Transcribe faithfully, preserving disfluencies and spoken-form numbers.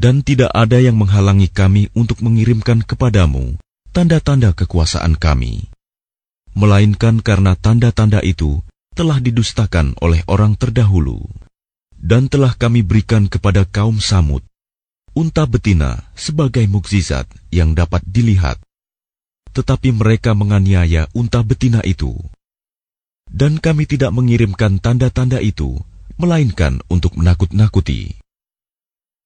Dan tidak ada yang menghalangi kami untuk mengirimkan kepadamu tanda-tanda kekuasaan kami, melainkan karena tanda-tanda itu telah didustakan oleh orang terdahulu. Dan telah kami berikan kepada kaum Samud unta betina sebagai mukjizat yang dapat dilihat, tetapi mereka menganiaya unta betina itu. Dan kami tidak mengirimkan tanda-tanda itu, melainkan untuk menakut-nakuti.